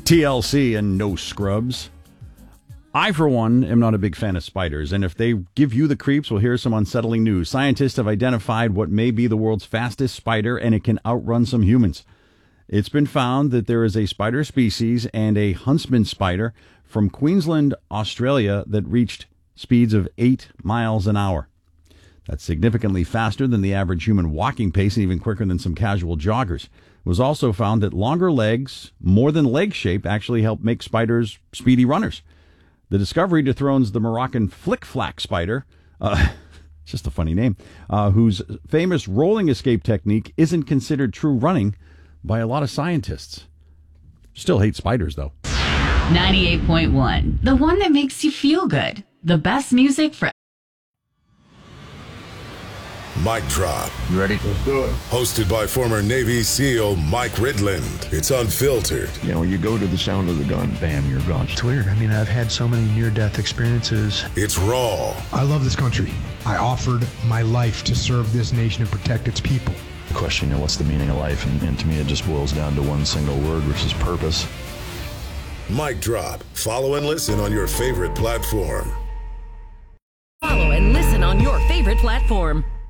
TLC and no scrubs. I, for one, am not a big fan of spiders, and if they give you the creeps, well, here's some unsettling news. Scientists have identified what may be the world's fastest spider, and it can outrun some humans. It's been found that there is a spider species and a huntsman spider from Queensland, Australia, that reached speeds of 8 miles an hour. That's significantly faster than the average human walking pace and even quicker than some casual joggers. It was also found that longer legs, more than leg shape, actually help make spiders speedy runners. The discovery dethrones the Moroccan flick-flack spider, it's just a funny name, whose famous rolling escape technique isn't considered true running by a lot of scientists. Still hate spiders, though. 98.1, the one that makes you feel good. The best music for... Mic Drop. You ready? Let's do it. Hosted by former Navy SEAL Mike Ridland. It's unfiltered. You know, you go to the sound of the gun, bam, you're gone. It's weird. I mean, I've had so many near-death experiences. It's raw. I love this country. I offered my life to serve this nation and protect its people. The question, you know, what's the meaning of life? And to me, it just boils down to one single word, which is purpose. Mic Drop. Follow and listen on your favorite platform. Follow and listen on your favorite platform.